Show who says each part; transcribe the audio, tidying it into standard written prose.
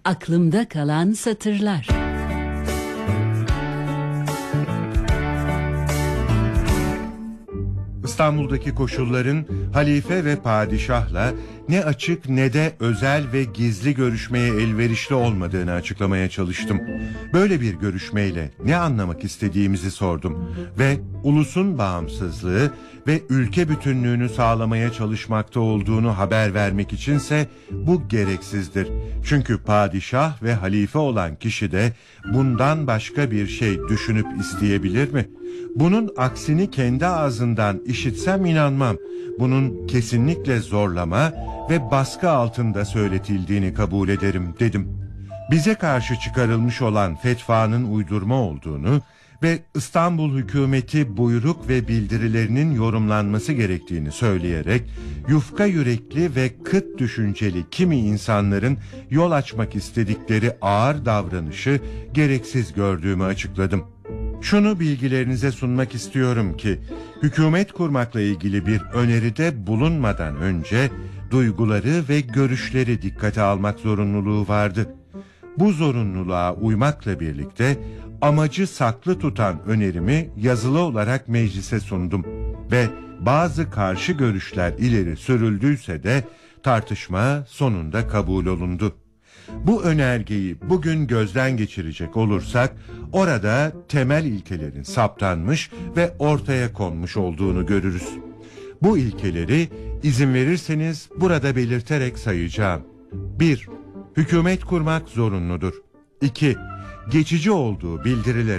Speaker 1: Aklımda kalan satırlar.
Speaker 2: İstanbul'daki koşulların halife ve padişahla ne açık ne de özel ve gizli görüşmeye elverişli olmadığını açıklamaya çalıştım. Böyle bir görüşmeyle ne anlamak istediğimizi sordum ve ulusun bağımsızlığı ve ülke bütünlüğünü sağlamaya çalışmakta olduğunu haber vermek içinse bu gereksizdir. Çünkü padişah ve halife olan kişi de bundan başka bir şey düşünüp isteyebilir mi? Bunun aksini kendi ağzından işitsem inanmam. Bunun kesinlikle zorlama ve baskı altında söyletildiğini kabul ederim dedim. Bize karşı çıkarılmış olan fetvanın uydurma olduğunu ve İstanbul hükümeti buyruk ve bildirilerinin yorumlanması gerektiğini söyleyerek yufka yürekli ve kıt düşünceli kimi insanların yol açmak istedikleri ağır davranışı gereksiz gördüğümü açıkladım. Şunu bilgilerinize sunmak istiyorum ki, hükümet kurmakla ilgili bir öneride bulunmadan önce duyguları ve görüşleri dikkate almak zorunluluğu vardı. Bu zorunluluğa uymakla birlikte amacı saklı tutan önerimi yazılı olarak meclise sundum ve bazı karşı görüşler ileri sürüldüyse de tartışma sonunda kabul olundu. Bu önergeyi bugün gözden geçirecek olursak, orada temel ilkelerin saptanmış ve ortaya konmuş olduğunu görürüz. Bu ilkeleri izin verirseniz burada belirterek sayacağım. 1. Hükümet kurmak zorunludur. 2. Geçici olduğu bildirilerek